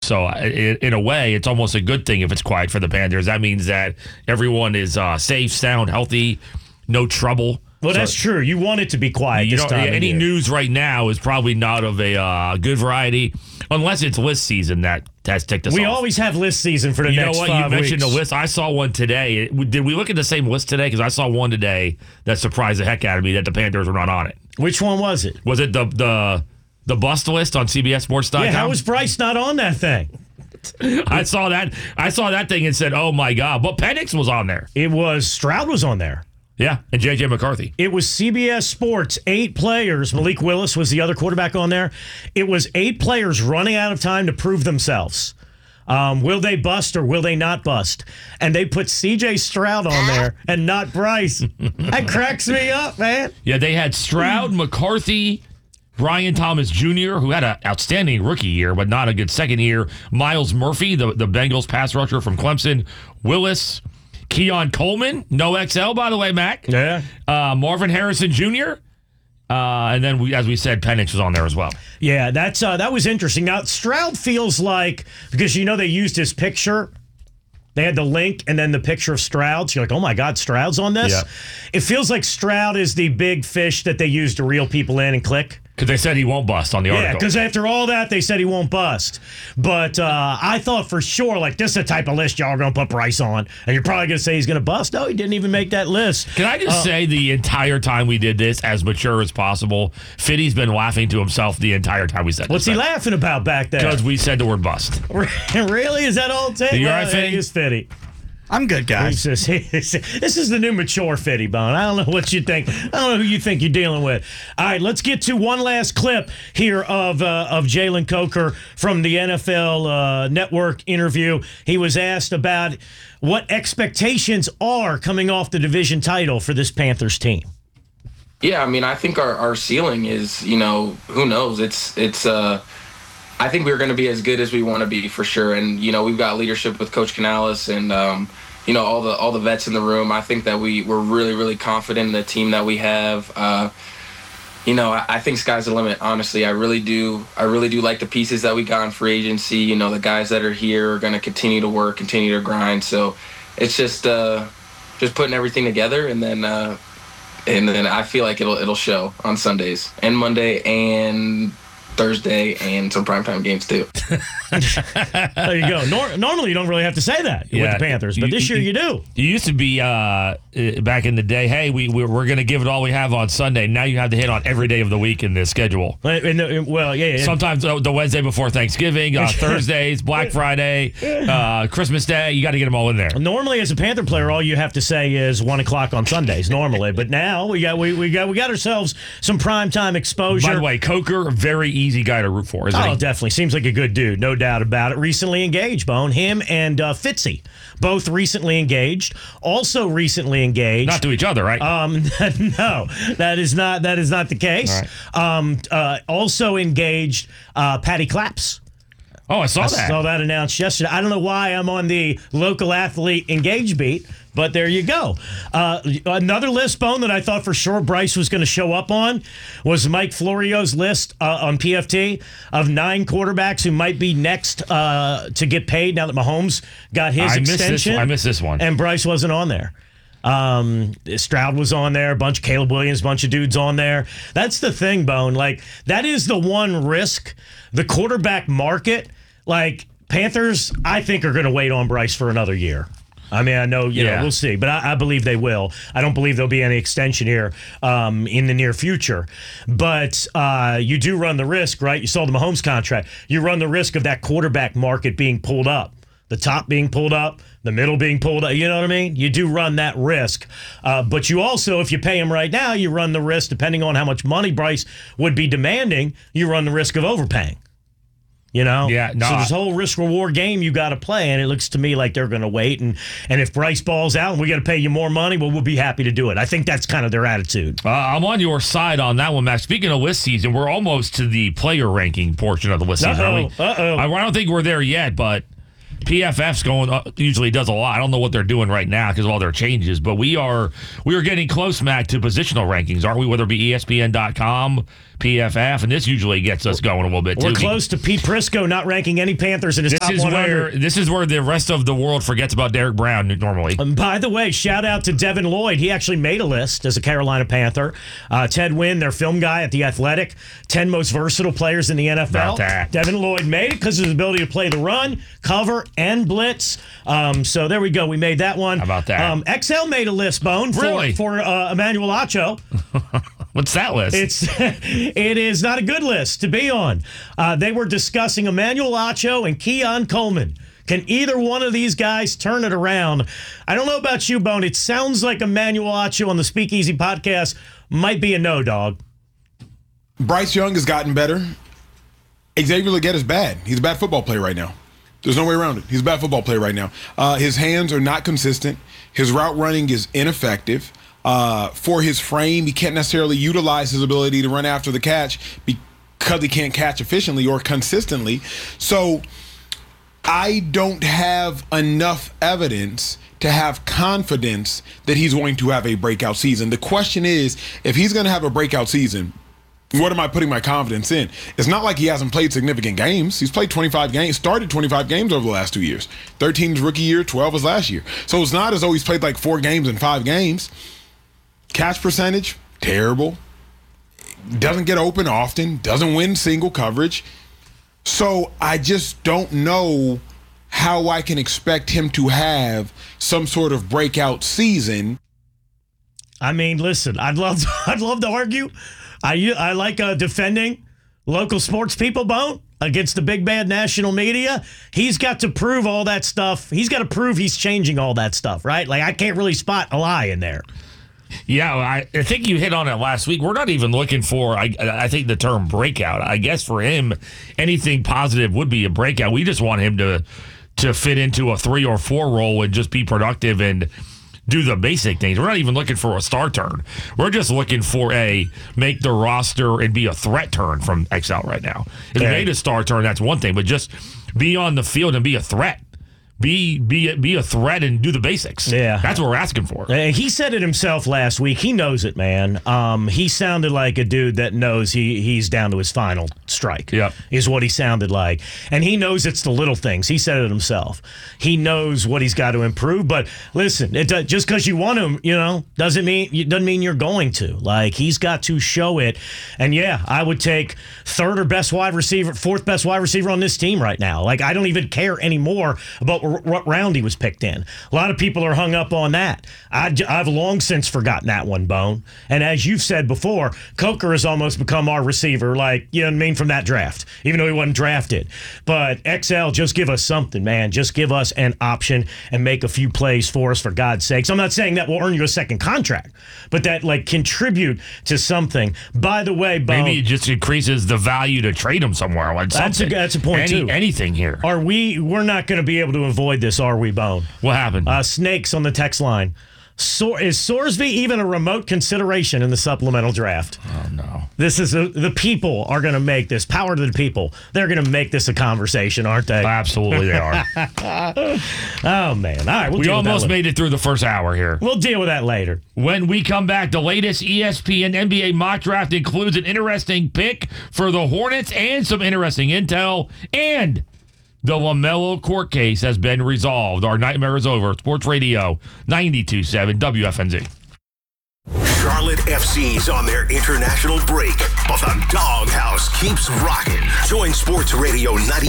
So in a way, it's almost a good thing if it's quiet for the Panthers. That means that everyone is safe, sound, healthy, no trouble. Well, that's true. You want it to be quiet this time any of year. news right now is probably not of a good variety, unless it's list season that has ticked us off. We always have list season for the You next know what? 5 You mentioned weeks. the list. I saw one today. Did we look at the same list today? Because I saw one today that surprised the heck out of me that the Panthers were not on it. Which one was it? Was it the bust list on CBSSports.com? Yeah, how was Bryce not on that thing? I saw that thing and said, "Oh my God!" But Penix was on there. It was Stroud was on there. Yeah, and J.J. McCarthy. It was CBS Sports, 8 players. Malik Willis was the other quarterback on there. It was 8 players running out of time to prove themselves. Will they bust or will they not bust? And they put C.J. Stroud on there and not Bryce. That cracks me up, man. Yeah, they had Stroud, McCarthy, Brian Thomas Jr., who had an outstanding rookie year, but not a good second year. Miles Murphy, the Bengals pass rusher from Clemson. Willis, Keon Coleman, no XL, by the way, Mac. Yeah. Marvin Harrison Jr., and then, as we said, Penix was on there as well. Yeah, that was interesting. Now, Stroud feels like, because they used his picture. They had the link and then the picture of Stroud. So you're like, oh my God, Stroud's on this? Yeah. It feels like Stroud is the big fish that they use to reel people in and click. Because they said he won't bust on the article. Yeah, because after all that, they said he won't bust. But I thought for sure, like, this is the type of list y'all are going to put Bryce on. And you're probably going to say he's going to bust. No, he didn't even make that list. Can I just say the entire time we did this, as mature as possible, Fitty's been laughing to himself the entire time we said this. What's he laughing about back there? Because we said the word bust. Really? Is that all it takes? You all right, Fitty? He is Fitty. I'm good, guys. This is the new mature Fitty Bone. I don't know what you think. I don't know who you think you're dealing with. All right, let's get to one last clip here of Jalen Coker from the NFL Network interview. He was asked about what expectations are coming off the division title for this Panthers team. Yeah, I mean, I think our ceiling is, who knows? I think we're going to be as good as we want to be for sure. And, we've got leadership with Coach Canales and, all the vets in the room. I think that we're really, really confident in the team that we have. I think sky's the limit, honestly. I really do like the pieces that we got in free agency. The guys that are here are going to continue to work, continue to grind. So it's just putting everything together, and then I feel like it'll show on Sundays and Monday and Thursday and some primetime games too. There you go. Normally you don't really have to say that with the Panthers, but this year you do. You used to be back in the day, hey, we're going to give it all we have on Sunday. Now you have to hit on every day of the week in the schedule. Yeah. Sometimes the Wednesday before Thanksgiving, Thursdays, Black Friday, Christmas Day, you got to get them all in there. Normally, as a Panther player, all you have to say is 1 o'clock on Sundays. Normally, but now we got ourselves some primetime exposure. By the way, Coker, very easy guy to root for, isn't he? Oh, definitely. Seems like a good dude. No doubt about it. Recently engaged, Bone. Him and Fitzy, both recently engaged. Also recently engaged. Not to each other, right? No, that is not the case. Right. Also engaged, Patty Claps. Oh, I saw that. I saw that announced yesterday. I don't know why I'm on the local athlete engaged beat, but there you go. Another list, Bone, that I thought for sure Bryce was going to show up on was Mike Florio's list on PFT of 9 quarterbacks who might be next to get paid now that Mahomes got his extension. I missed this one. And Bryce wasn't on there. Stroud was on there, a bunch of Caleb Williams, a bunch of dudes on there. That's the thing, Bone. Like, that is the one risk. The quarterback market, like, Panthers, I think, are going to wait on Bryce for another year. I mean, I know, we'll see, but I believe they will. I don't believe there'll be any extension here in the near future. But you do run the risk, right? You saw the Mahomes contract. You run the risk of that quarterback market being pulled up, the top being pulled up, the middle being pulled up. You know what I mean? You do run that risk. But you also, if you pay him right now, you run the risk, depending on how much money Bryce would be demanding, you run the risk of overpaying. Yeah, no. So this whole risk-reward game you got to play, and it looks to me like they're going to wait. And if Bryce balls out and we got to pay you more money, well, we'll be happy to do it. I think that's kind of their attitude. I'm on your side on that one, Max. Speaking of list season, we're almost to the player ranking portion of the list season. Uh-oh. I don't think we're there yet, but PFF's usually does a lot. I don't know what they're doing right now because of all their changes, but we are getting close, Mac, to positional rankings, aren't we? Whether it be ESPN.com, PFF, and this usually gets us going a little bit too. We're close to Pete Prisco not ranking any Panthers in his top 100. This is where the rest of the world forgets about Derek Brown normally. By the way, shout out to Devin Lloyd. He actually made a list as a Carolina Panther. Ted Wynn, their film guy at The Athletic, 10 most versatile players in the NFL. About that. Devin Lloyd made it because of his ability to play the run, cover, and blitz. So there we go. We made that one. How about that? XL made a list, Bone, for Emmanuel Acho. What's that list? It is not a good list to be on. They were discussing Emmanuel Acho and Keon Coleman. Can either one of these guys turn it around? I don't know about you, Bone. It sounds like Emmanuel Acho on the Speakeasy podcast might be a no, dog. Bryce Young has gotten better. Xavier Legette is bad. He's a bad football player right now. There's no way around it. He's a bad football player right now. His hands are not consistent. His route running is ineffective. For his frame, he can't necessarily utilize his ability to run after the catch because he can't catch efficiently or consistently. So I don't have enough evidence to have confidence that he's going to have a breakout season. The question is, if he's going to have a breakout season, what am I putting my confidence in? It's not like he hasn't played significant games. He's played 25 games, started 25 games over the last 2 years. 13 his rookie year, 12 his last year. So it's not as though he's played like 4 games in 5 games. Catch percentage, terrible. Doesn't get open often. Doesn't win single coverage. So I just don't know how I can expect him to have some sort of breakout season. I mean, listen, I'd love to argue. I like defending local sports people, Bone, against the big bad national media. He's got to prove all that stuff. He's got to prove he's changing all that stuff, right? Like, I can't really spot a lie in there. Yeah, I think you hit on it last week. We're not even looking for, I think, the term breakout. I guess for him, anything positive would be a breakout. We just want him to fit into a 3 or 4 role and just be productive and do the basic things. We're not even looking for a star turn. We're just looking for a make the roster and be a threat turn from XL right now. If he made a star turn, that's one thing, but just be on the field and be a threat. Be a threat and do the basics. Yeah. That's what we're asking for. He said it himself last week. He knows it, man. He sounded like a dude that knows he's down to his final strike. Yep. Is what he sounded like. And he knows it's the little things. He said it himself. He knows what he's got to improve. But listen, just because you want him, doesn't mean you're going to. Like, he's got to show it. And yeah, I would take 3rd or best wide receiver, 4th best wide receiver on this team right now. Like, I don't even care anymore about what round he was picked in. A lot of people are hung up on that. I've long since forgotten that one, Bone. And as you've said before, Coker has almost become our receiver, like, you know what I mean, from that draft, even though he wasn't drafted. But XL, just give us something, man. Just give us an option and make a few plays for us, for God's sakes. I'm not saying that will earn you a second contract, but that, like, contribute to something. By the way, Bone, maybe it just increases the value to trade him somewhere. Like that's a point, too. Anything here. We're not going to be able to avoid this, are we, Bone? What happened? Snakes on the text line. Is Sorsby even a remote consideration in the supplemental draft? Oh, no. This is the people are going to make this. Power to the people. They're going to make this a conversation, aren't they? Absolutely, they are. Oh, man. All right. We almost made it through the first hour here. We'll deal with that later. When we come back, the latest ESPN NBA mock draft includes an interesting pick for the Hornets and some interesting intel. And the LaMelo court case has been resolved. Our nightmare is over. Sports Radio 92.7 WFNZ. Charlotte FC's on their international break, but the doghouse keeps rocking. Join Sports Radio 92.